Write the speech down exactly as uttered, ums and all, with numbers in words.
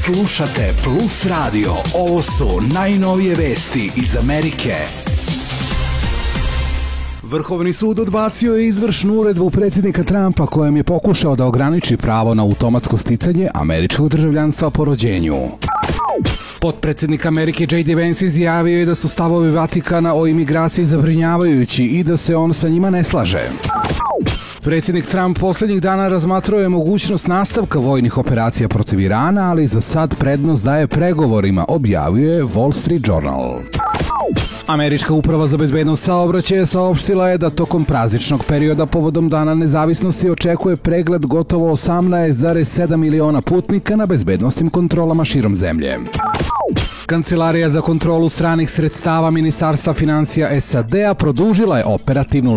Slušate Plus Radio. Ovo su najnovije vesti iz Amerike. Vrhovni sud odbacio je izvršnu uredbu predsjednika Trumpa kojem je pokušao da ograniči pravo na automatsko sticanje američkog državljanstva po rođenju. Potpredsjednik Amerike J D Vance izjavio je da su stavovi Vatikana o imigraciji zabrinjavajući i da se on sa njima ne slaže. Predsjednik Trump posljednjih dana razmatrao je mogućnost nastavka vojnih operacija protiv Irana, ali za sad prednost daje pregovorima, objavio je Wall Street Journal. Američka uprava za bezbednost saobraćaja saopštila je da tokom prazničnog perioda povodom Dana nezavisnosti očekuje pregled gotovo osamnaest zarez sedam miliona putnika na bezbednosnim kontrolama širom zemlje. Kancelarija za kontrolu stranih sredstava Ministarstva finansija S A D-a produžila je operativnu